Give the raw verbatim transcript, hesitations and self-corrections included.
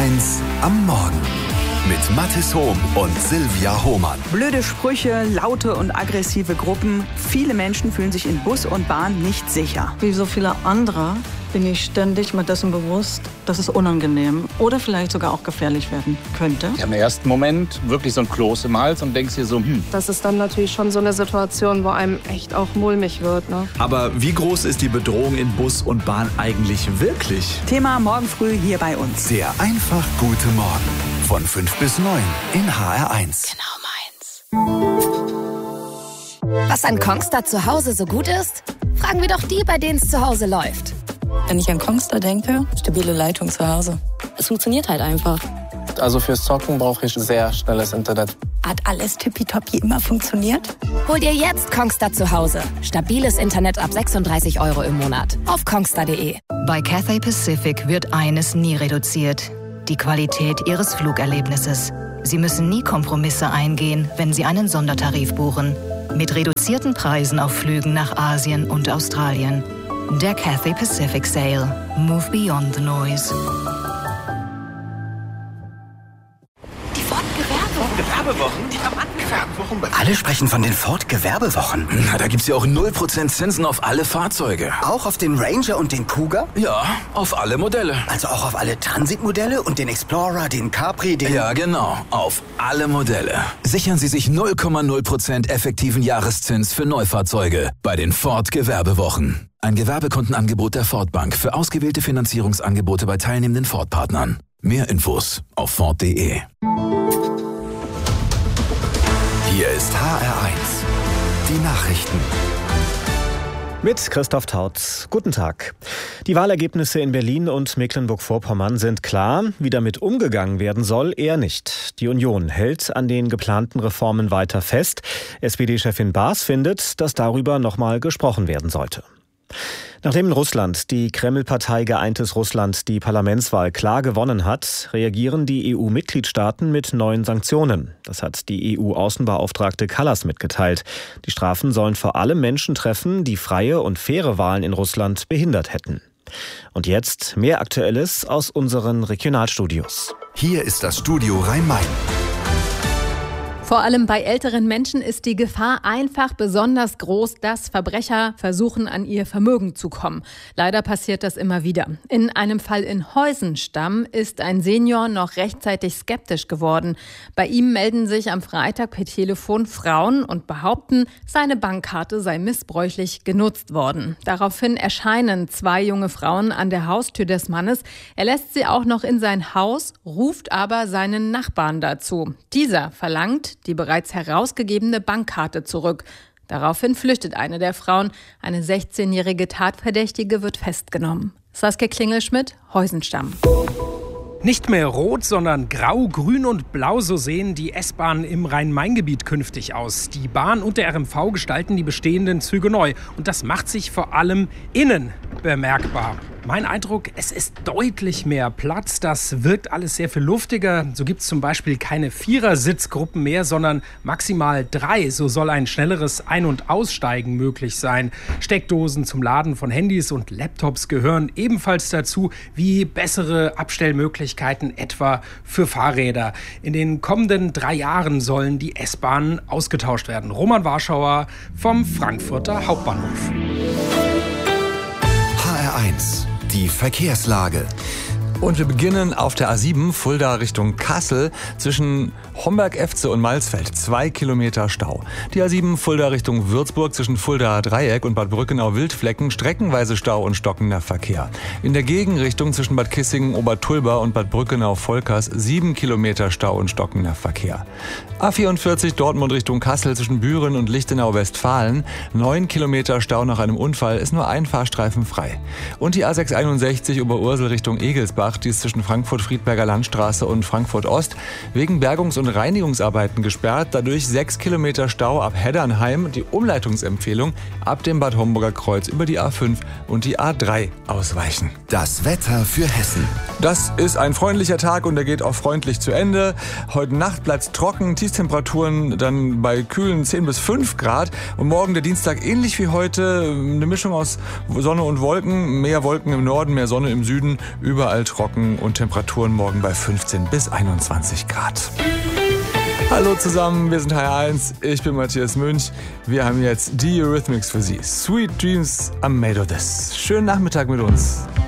eins am Morgen mit Mathis Hohm und Silvia Hohmann. Blöde Sprüche, laute und aggressive Gruppen. Viele Menschen fühlen sich in Bus und Bahn nicht sicher. Wie so viele andere bin ich ständig mir dessen bewusst, dass es unangenehm oder vielleicht sogar auch gefährlich werden könnte. Ja, im ersten Moment wirklich so ein Kloß im Hals und denkst dir so, hm. Das ist dann natürlich schon so eine Situation, wo einem echt auch mulmig wird, ne? Aber wie groß ist die Bedrohung in Bus und Bahn eigentlich wirklich? Thema morgen früh hier bei uns. Der einfach gute Morgen. Von fünf bis neun in H R eins. Genau meins. Was an Kongstar zu Hause so gut ist? Fragen wir doch die, bei denen es zu Hause läuft. Wenn ich an Kongstar denke, stabile Leitung zu Hause. Es funktioniert halt einfach. Also fürs Zocken brauche ich sehr schnelles Internet. Hat alles tippitoppi immer funktioniert? Hol dir jetzt Kongstar zu Hause. Stabiles Internet ab sechsunddreißig Euro im Monat. Auf kongstar punkt de. Bei Cathay Pacific wird eines nie reduziert: die Qualität Ihres Flugerlebnisses. Sie müssen nie Kompromisse eingehen, wenn Sie einen Sondertarif buchen. Mit reduzierten Preisen auf Flügen nach Asien und Australien. Der Cathay Pacific Sale. Move beyond the noise. Die Ford-Gewerbewochen. Gewerbewochen? Die haben Gewerbewochen. Alle sprechen von den Ford-Gewerbewochen. Na, da gibt's ja auch null Prozent Zinsen auf alle Fahrzeuge. Auch auf den Ranger und den Kuga? Ja, auf alle Modelle. Also auch auf alle Transit-Modelle und den Explorer, den Capri, den... Ja, genau. Auf alle Modelle. Sichern Sie sich null Komma null Prozent effektiven Jahreszins für Neufahrzeuge bei den Ford-Gewerbewochen. Ein Gewerbekundenangebot der Ford Bank für ausgewählte Finanzierungsangebote bei teilnehmenden Ford-Partnern. Mehr Infos auf Ford punkt de. Hier ist H R eins. Die Nachrichten. Mit Christoph Tautz. Guten Tag. Die Wahlergebnisse in Berlin und Mecklenburg-Vorpommern sind klar. Wie damit umgegangen werden soll, eher nicht. Die Union hält an den geplanten Reformen weiter fest. S P D-Chefin Baas findet, dass darüber nochmal gesprochen werden sollte. Nachdem in Russland die Kreml-Partei Geeintes Russland die Parlamentswahl klar gewonnen hat, reagieren die E U-Mitgliedstaaten mit neuen Sanktionen. Das hat die E U-Außenbeauftragte Kallas mitgeteilt. Die Strafen sollen vor allem Menschen treffen, die freie und faire Wahlen in Russland behindert hätten. Und jetzt mehr Aktuelles aus unseren Regionalstudios. Hier ist das Studio Rhein-Main. Vor allem bei älteren Menschen ist die Gefahr einfach besonders groß, dass Verbrecher versuchen, an ihr Vermögen zu kommen. Leider passiert das immer wieder. In einem Fall in Heusenstamm ist ein Senior noch rechtzeitig skeptisch geworden. Bei ihm melden sich am Freitag per Telefon Frauen und behaupten, seine Bankkarte sei missbräuchlich genutzt worden. Daraufhin erscheinen zwei junge Frauen an der Haustür des Mannes. Er lässt sie auch noch in sein Haus, ruft aber seinen Nachbarn dazu. Dieser verlangt die bereits herausgegebene Bankkarte zurück. Daraufhin flüchtet eine der Frauen. Eine sechzehnjährige Tatverdächtige wird festgenommen. Saskia Klingelschmidt, Heusenstamm. Nicht mehr rot, sondern grau, grün und blau, so sehen die S-Bahnen im Rhein-Main-Gebiet künftig aus. Die Bahn und der R M V gestalten die bestehenden Züge neu. Und das macht sich vor allem innen bemerkbar. Mein Eindruck, es ist deutlich mehr Platz. Das wirkt alles sehr viel luftiger. So gibt es zum Beispiel keine Vierersitzgruppen mehr, sondern maximal drei. So soll ein schnelleres Ein- und Aussteigen möglich sein. Steckdosen zum Laden von Handys und Laptops gehören ebenfalls dazu, wie bessere Abstellmöglichkeiten etwa für Fahrräder. In den kommenden drei Jahren sollen die S-Bahnen ausgetauscht werden. Roman Warschauer vom Frankfurter Hauptbahnhof. H R eins. Die Verkehrslage. Und wir beginnen auf der A sieben, Fulda Richtung Kassel, zwischen Homberg-Efze und Malsfeld. Zwei Kilometer Stau. Die A sieben, Fulda Richtung Würzburg, zwischen Fuldaer Dreieck und Bad Brückenau-Wildflecken, streckenweise Stau und stockender Verkehr. In der Gegenrichtung zwischen Bad Kissingen, Obertulba und Bad Brückenau-Volkers, sieben Kilometer Stau und stockender Verkehr. A vierundvierzig, Dortmund Richtung Kassel, zwischen Büren und Lichtenau-Westfalen, neun Kilometer Stau nach einem Unfall, ist nur ein Fahrstreifen frei. Und die A sechshunderteinundsechzig, Oberursel Richtung Egelsbach, die ist zwischen Frankfurt-Friedberger Landstraße und Frankfurt-Ost wegen Bergungs- und Reinigungsarbeiten gesperrt. Dadurch sechs Kilometer Stau ab Heddernheim. Die Umleitungsempfehlung ab dem Bad Homburger Kreuz über die A fünf und die A drei ausweichen. Das Wetter für Hessen. Das ist ein freundlicher Tag und der geht auch freundlich zu Ende. Heute Nacht bleibt es trocken, Tiefstemperaturen dann bei kühlen zehn bis fünf Grad. Und morgen der Dienstag ähnlich wie heute, eine Mischung aus Sonne und Wolken. Mehr Wolken im Norden, mehr Sonne im Süden, überall trocken. trocken und Temperaturen morgen bei fünfzehn bis einundzwanzig Grad. Hallo zusammen, wir sind H R eins, ich bin Matthias Münch. Wir haben jetzt die Eurythmics für Sie. Sweet Dreams, I'm made of this. Schönen Nachmittag mit uns.